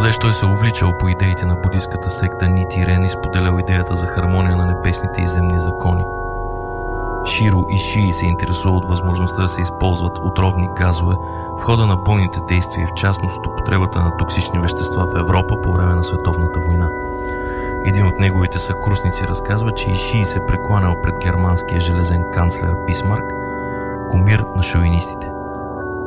Младеж той се увличал по идеите на будистката секта Нити Рен и споделял идеята за хармония на небесните и земни закони. Широ Ишии се интересува от възможността да се използват отровни газове в хода на бойните действия и в частност употребата на токсични вещества в Европа по време на Световната война. Един от неговите съкрусници разказва, че Ишии се прекланял пред германския железен канцлер Бисмарк, кумир на шовинистите.